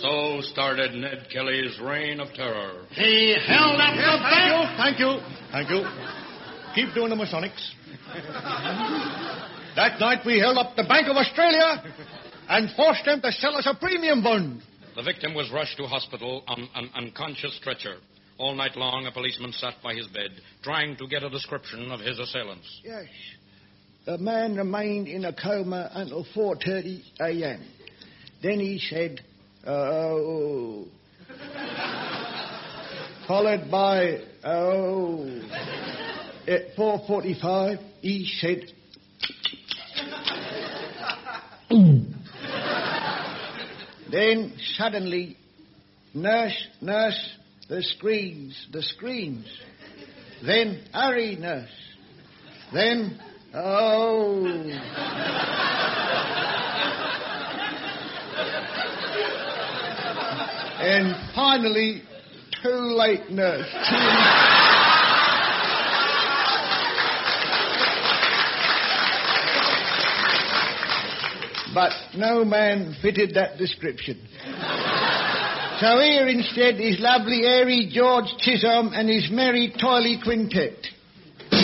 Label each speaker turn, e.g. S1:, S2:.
S1: So started Ned Kelly's reign of terror.
S2: He held up the bank.
S3: Thank you. Keep doing the Masonics. That night we held up the Bank of Australia and forced them to sell us a premium bond.
S1: The victim was rushed to hospital on an unconscious stretcher. All night long, a policeman sat by his bed, trying to get a description of his assailants.
S4: Yes. The man remained in a coma until 4:30 a.m. Then he said, oh. Followed by, oh. At 4:45, he said, Then suddenly, nurse, the screams. Then, hurry, nurse. Then, oh. And finally, too late, nurse. But no man fitted that description. So here instead is lovely airy George Chisholm and his merry toily quintet.